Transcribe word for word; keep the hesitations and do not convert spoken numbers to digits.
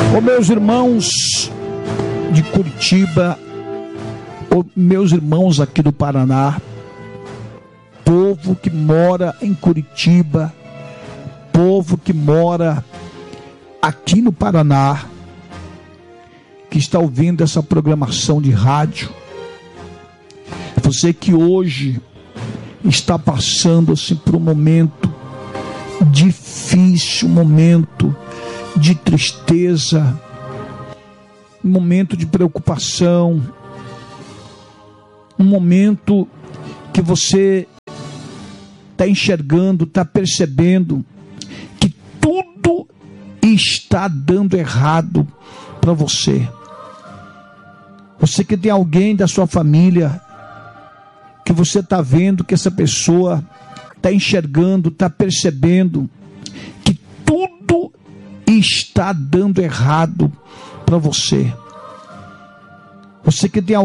Ô meus irmãos de Curitiba, ô meus irmãos aqui do Paraná, povo que mora em Curitiba, povo que mora aqui no Paraná, que está ouvindo essa programação de rádio, você que hoje está passando assim por um momento difícil, um momento de tristeza, um momento de preocupação, um momento que você está enxergando, está percebendo que tudo está dando errado para você. Você que tem alguém da sua família que você está vendo que essa pessoa está enxergando, está percebendo que tudo está dando errado para você. Você que tem